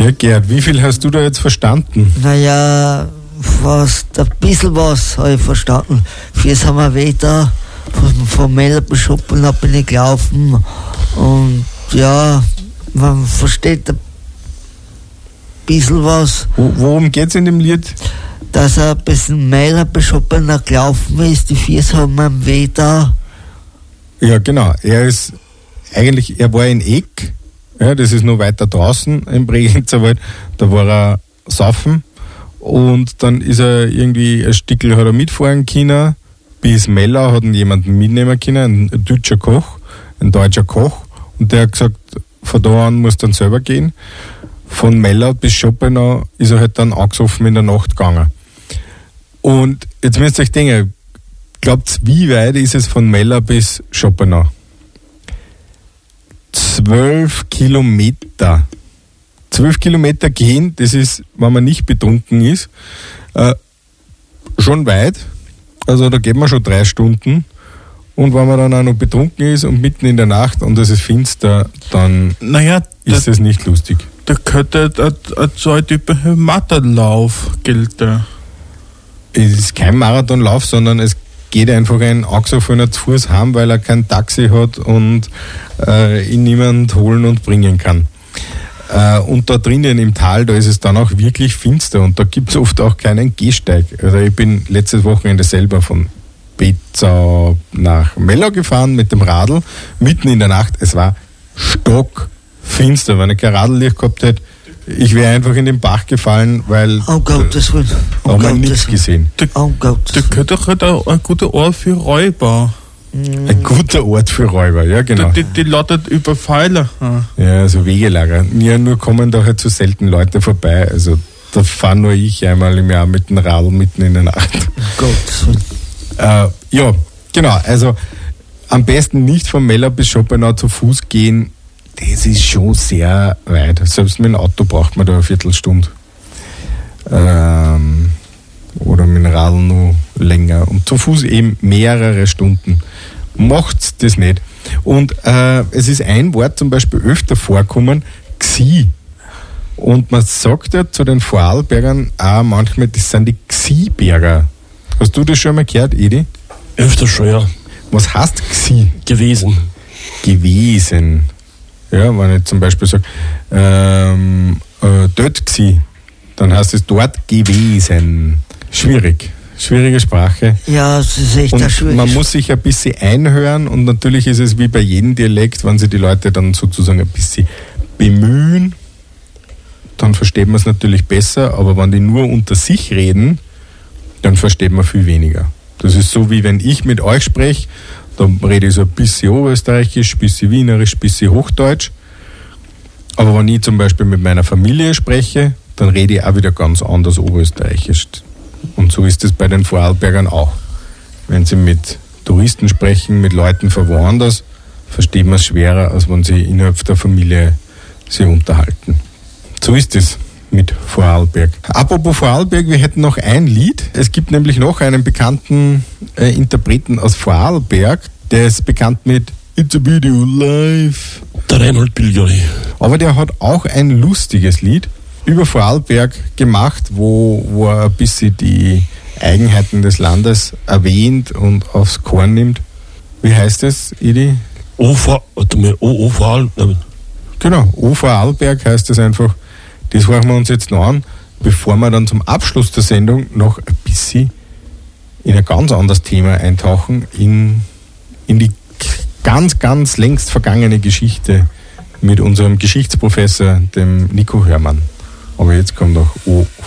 Ja, Gerd, wie viel hast du da jetzt verstanden? Naja, fast ein bisschen was habe ich verstanden. Fürs haben wir weh da, vom Mellerbeschuppen bin ich gelaufen. Und ja, man versteht ein bisschen was. Worum geht's in dem Lied? Dass er ein bisschen Mellerbeschuppen gelaufen ist, die Füße haben mir weh da. Ja, genau. Er war in Eck, ja, das ist noch weiter draußen im Bregenzer Wald, da war er saufen und dann ist er irgendwie ein Stückel hat er mitfahren können, bis Mellau hat ihn jemanden mitnehmen können, ein deutscher Koch, und der hat gesagt, von da an muss dann selber gehen. Von Mellau bis Schopenau ist er halt dann angesoffen in der Nacht gegangen. Und jetzt müsst ihr euch denken, glaubt ihr, wie weit ist es von Mellau bis Schopenau? 12 Kilometer. 12 Kilometer gehen, das ist, wenn man nicht betrunken ist, schon weit. Also da geht man schon 3 Stunden. Und wenn man dann auch noch betrunken ist und mitten in der Nacht und es ist finster, dann ist es nicht lustig. Da könnte so ein typischer Marathonlauf gelten. Es ist kein Marathonlauf, sondern es geht einfach ein Angesoffener zu Fuß heim, weil er kein Taxi hat und ihn niemand holen und bringen kann. Und da drinnen im Tal, da ist es dann auch wirklich finster und da gibt es oft auch keinen Gehsteig. Also ich bin letztes Wochenende selber von Betzau nach Mellau gefahren mit dem Radl, mitten in der Nacht. Es war stockfinster. Wenn ich kein Radllicht gehabt hätte, ich wäre einfach in den Bach gefallen, weil da haben wir nichts gesehen. Der könnte doch ein guter Ort für Räuber. Ein guter Ort für Räuber, ja genau. Die lautet Überfallen. Ja, so Wegelager. Ja, nur kommen da halt so selten Leute vorbei. Also da fahre nur ich einmal im Jahr mit dem Radl mitten in der Nacht. Ja, genau. Also am besten nicht von Mellau bis Schopenau zu Fuß gehen. Das ist schon sehr weit. Selbst mit dem Auto braucht man da eine Viertelstunde. Oder mit dem Radl noch länger. Und zu Fuß eben mehrere Stunden. Macht's das nicht. Und es ist ein Wort zum Beispiel öfter vorkommen, Gsi. Und man sagt ja zu den Vorarlbergern auch manchmal, das sind die Gsi-Berger. Hast du das schon mal gehört, Edi? Öfter schon, ja. Was heißt Gsi? Gewesen. Ja, wenn ich zum Beispiel sage, dort gsi, dann heißt es dort gewesen. Schwierige Sprache. Ja, es ist echt und schwierig. Man muss sich ein bisschen einhören und natürlich ist es wie bei jedem Dialekt, wenn sich die Leute dann sozusagen ein bisschen bemühen, dann versteht man es natürlich besser, aber wenn die nur unter sich reden, dann versteht man viel weniger. Das ist so, wie wenn ich mit euch spreche, dann rede ich so ein bisschen Oberösterreichisch, ein bisschen Wienerisch, ein bisschen Hochdeutsch. Aber wenn ich zum Beispiel mit meiner Familie spreche, dann rede ich auch wieder ganz anders Oberösterreichisch. Und so ist es bei den Vorarlbergern auch. Wenn sie mit Touristen sprechen, mit Leuten von woanders, versteht man es schwerer, als wenn sie innerhalb der Familie sich unterhalten. So ist es mit Vorarlberg. Apropos Vorarlberg, wir hätten noch ein Lied. Es gibt nämlich noch einen bekannten Interpreten aus Vorarlberg, der ist bekannt mit It's a Video Live. Der Reinhold Bilgeri. Aber der hat auch ein lustiges Lied über Vorarlberg gemacht, wo er ein bisschen die Eigenheiten des Landes erwähnt und aufs Korn nimmt. Wie heißt es, Edi? Vorarlberg. Genau, Vorarlberg heißt es einfach. Das hören wir uns jetzt noch an, bevor wir dann zum Abschluss der Sendung noch ein bisschen in ein ganz anderes Thema eintauchen, in die ganz, ganz längst vergangene Geschichte mit unserem Geschichtsprofessor, dem Nico Hörmann. Aber jetzt kommt noch